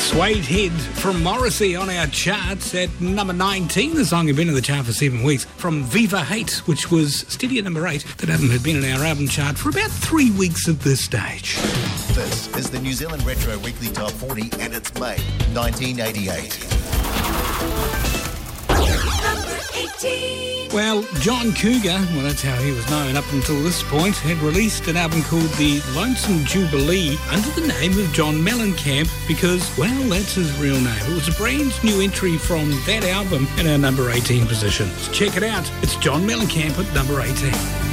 Suede Head from Morrissey on our charts at number 19. The song had been in the chart for 7 weeks. From Viva Hate, which was steady at number 8. That album had been in our album chart for about 3 weeks at this stage. This is the New Zealand Retro Weekly Top 40 and it's May 1988. Number 18. Well, John Cougar, well that's how he was known up until this point, had released an album called The Lonesome Jubilee under the name of John Mellencamp because, well, that's his real name. It was a brand new entry from that album in our number 18 position. So check it out. It's John Mellencamp at number 18.